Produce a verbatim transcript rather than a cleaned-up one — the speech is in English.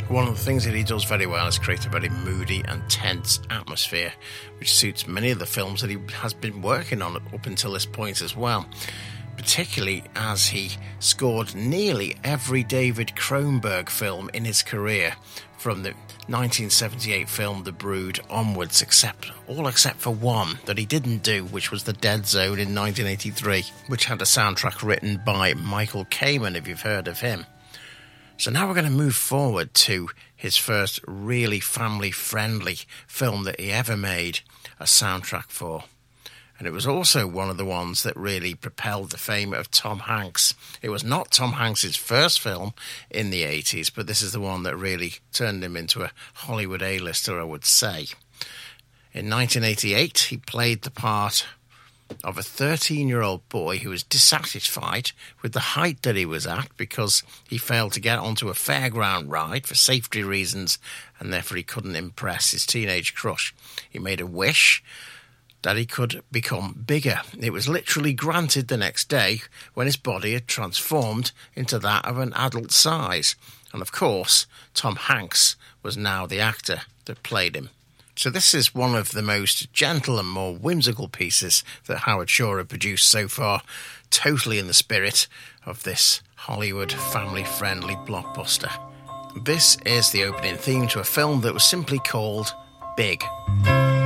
One of the things that he does very well is create a very moody and tense atmosphere, which suits many of the films that he has been working on up until this point as well, particularly as he scored nearly every David Cronenberg film in his career, from the nineteen seventy-eight film The Brood onwards, except all except for one that he didn't do, which was The Dead Zone in nineteen eighty-three, which had a soundtrack written by Michael Kamen, if you've heard of him. So now we're going to move forward to his first really family-friendly film that he ever made a soundtrack for. And it was also one of the ones that really propelled the fame of Tom Hanks. It was not Tom Hanks' first film in the eighties, but this is the one that really turned him into a Hollywood A-lister, I would say. In nineteen eighty-eight, he played the part of a thirteen-year-old boy who was dissatisfied with the height that he was at because he failed to get onto a fairground ride for safety reasons, and therefore he couldn't impress his teenage crush. He made a wish that he could become bigger. It was literally granted the next day when his body had transformed into that of an adult size. And of course, Tom Hanks was now the actor that played him. So this is one of the most gentle and more whimsical pieces that Howard Shore had produced so far, totally in the spirit of this Hollywood family-friendly blockbuster. This is the opening theme to a film that was simply called Big.